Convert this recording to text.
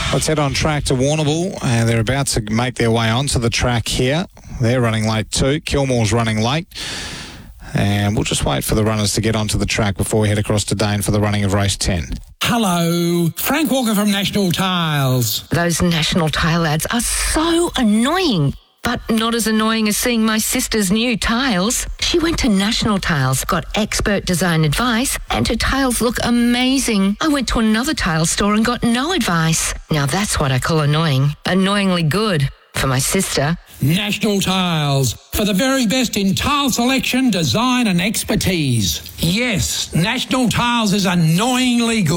Let's head on track to Warrnambool. They're about to make their way onto the track here. They're running late too. Kilmore's running late. And we'll just wait for the runners to get onto the track before we head across to Dane for the running of race 10. Hello, Frank Walker from National Tiles. Those National Tile ads are so annoying. But not as annoying as seeing my sister's new tiles. She went to National Tiles, got expert design advice, and her tiles look amazing. I went to another tile store and got no advice. Now that's what I call annoying. Annoyingly good for my sister. National Tiles, for the very best in tile selection, design and expertise. Yes, National Tiles is annoyingly good.